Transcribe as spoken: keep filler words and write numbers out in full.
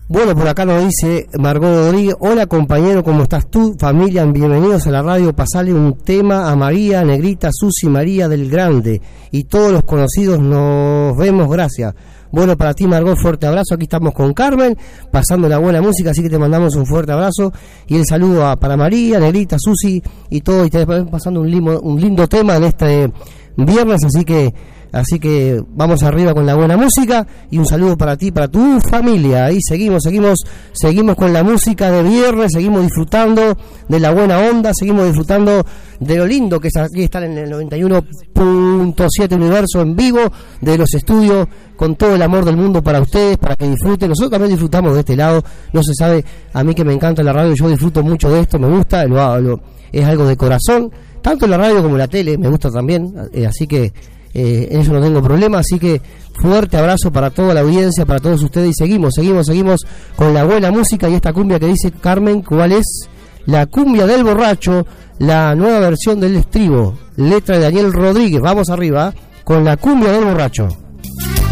Bueno, por acá nos dice Margot Rodríguez: hola compañero, ¿cómo estás tú? Familia, bienvenidos a la radio. Pasale un tema a María, Negrita, Susi, María del Grande y todos los conocidos. Nos vemos, gracias. Bueno, para ti, Margot, fuerte abrazo. Aquí estamos con Carmen, pasando la buena música, así que te mandamos un fuerte abrazo. Y el saludo a, para María, Negrita, Susi y todo. Y te pasando un, limo, un lindo tema en este viernes, así que así que vamos arriba con la buena música. Y un saludo para ti, para tu familia. Ahí seguimos, seguimos, seguimos con la música de viernes, seguimos disfrutando de la buena onda, seguimos disfrutando de lo lindo que es aquí estar en el noventa y uno punto siete Universo en vivo, de los estudios, con todo el amor del mundo para ustedes, para que disfruten. Nosotros también disfrutamos de este lado, no se sabe, a mí que me encanta la radio, yo disfruto mucho de esto, me gusta, lo, lo, es algo de corazón, tanto la radio como la tele, me gusta también, eh, así que eh, en eso no tengo problema, así que fuerte abrazo para toda la audiencia, para todos ustedes, y seguimos, seguimos, seguimos con la buena música y esta cumbia que dice Carmen, ¿cuál es? La cumbia del borracho, la nueva versión del estribo, letra de Daniel Rodríguez. Vamos arriba con la cumbia del borracho.